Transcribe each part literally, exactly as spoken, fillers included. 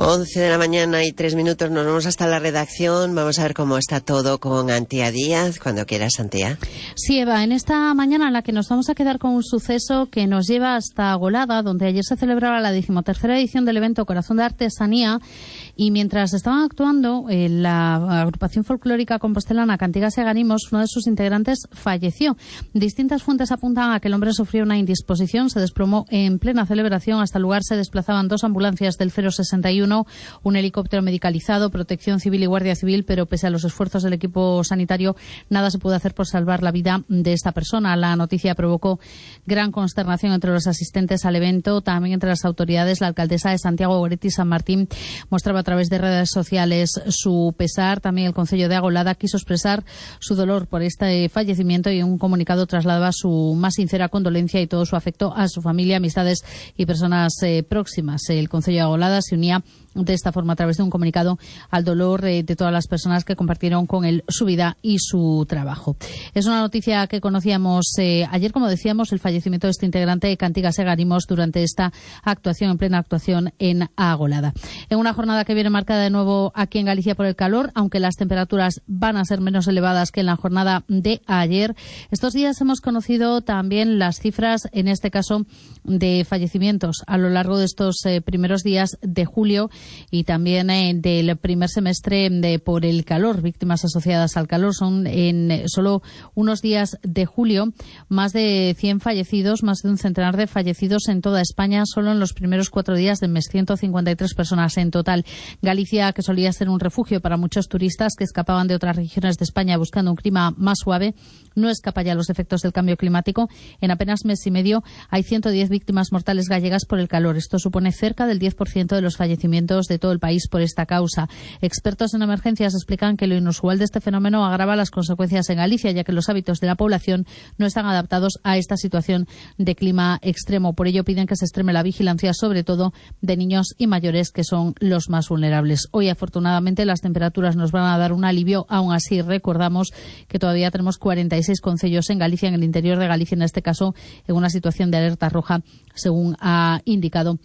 once de la mañana y tres minutos, nos vamos hasta la redacción. Vamos a ver cómo está todo con Antía Díaz. Cuando quieras, Antía. Sí, Eva, en esta mañana en la que nos vamos a quedar con un suceso que nos lleva hasta Golada, donde ayer se celebraba la decimotercera edición del evento Corazón de Artesanía, y mientras estaban actuando en la agrupación folclórica compostelana Cantigas y Aganimos, uno de sus integrantes falleció. Distintas fuentes apuntan a que el hombre sufrió una indisposición, se desplomó en plena celebración. Hasta el lugar se desplazaban dos ambulancias del cero sesenta y uno, un helicóptero medicalizado, Protección Civil y Guardia Civil, pero pese a los esfuerzos del equipo sanitario, nada se pudo hacer por salvar la vida de esta persona. La noticia provocó gran consternación entre los asistentes al evento, también entre las autoridades. La alcaldesa de Santiago, Goretti San Martín, mostraba a través de redes sociales su pesar. También el concello de Agolada quiso expresar su dolor por este fallecimiento y en un comunicado trasladaba su más sincera condolencia y todo su afecto a su familia, amistades y personas eh, próximas. El concello de Agolada se unía de esta forma, a través de un comunicado, al dolor eh, de todas las personas que compartieron con él su vida y su trabajo. Es una noticia que conocíamos eh, ayer, como decíamos, el fallecimiento de este integrante de Cantigas y Aganimos durante esta actuación, en plena actuación en Agolada. En una jornada que viene marcada de nuevo aquí en Galicia por el calor, aunque las temperaturas van a ser menos elevadas que en la jornada de ayer. Estos días hemos conocido también las cifras, en este caso, de fallecimientos a lo largo de estos eh, primeros días de julio y también eh, del primer semestre de, por el calor. Víctimas asociadas al calor son en eh, solo unos días de julio más de cien fallecidos, más de un centenar de fallecidos en toda España, solo en los primeros cuatro días del mes, ciento cincuenta y tres personas en total. Galicia, que solía ser un refugio para muchos turistas que escapaban de otras regiones de España buscando un clima más suave, no escapa ya a los efectos del cambio climático. En apenas mes y medio hay ciento diez víctimas mortales gallegas por el calor. Esto supone cerca del diez por ciento de los fallecimientos de todo el país por esta causa. Expertos en emergencias explican que lo inusual de este fenómeno agrava las consecuencias en Galicia, ya que los hábitos de la población no están adaptados a esta situación de clima extremo. Por ello piden que se extreme la vigilancia, sobre todo de niños y mayores, que son los más vulnerables. Hoy, afortunadamente, las temperaturas nos van a dar un alivio. Aún así, recordamos que todavía tenemos cuarenta y seis concellos en Galicia, en el interior de Galicia, en este caso, en una situación de alerta roja, según ha indicado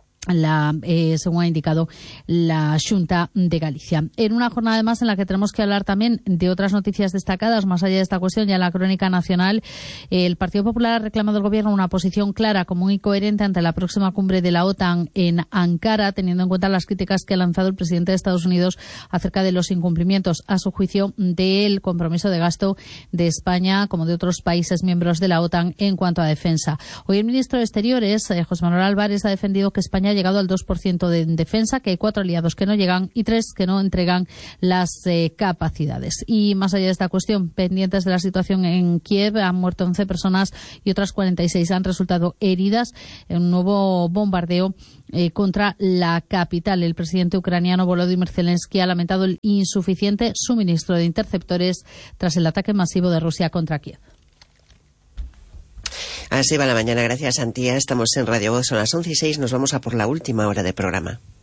La, eh, según ha indicado la Xunta de Galicia. En una jornada además en la que tenemos que hablar también de otras noticias destacadas, más allá de esta cuestión, ya en la crónica nacional, eh, el Partido Popular ha reclamado al Gobierno una posición clara, común y coherente ante la próxima cumbre de la OTAN en Ankara, teniendo en cuenta las críticas que ha lanzado el presidente de Estados Unidos acerca de los incumplimientos, a su juicio, del compromiso de gasto de España, como de otros países miembros de la OTAN, en cuanto a defensa. Hoy el ministro de Exteriores, eh, José Manuel Álvarez, ha defendido que España llegado al dos por ciento de defensa, que hay cuatro aliados que no llegan y tres que no entregan las eh, capacidades. Y más allá de esta cuestión, pendientes de la situación en Kiev, han muerto once personas y otras cuarenta y seis han resultado heridas en un nuevo bombardeo eh, contra la capital. El presidente ucraniano Volodymyr Zelensky ha lamentado el insuficiente suministro de interceptores tras el ataque masivo de Rusia contra Kiev. Así va la mañana. Gracias, Antía. Estamos en Radio Voz, son las once y seis. Nos vamos a por la última hora de programa.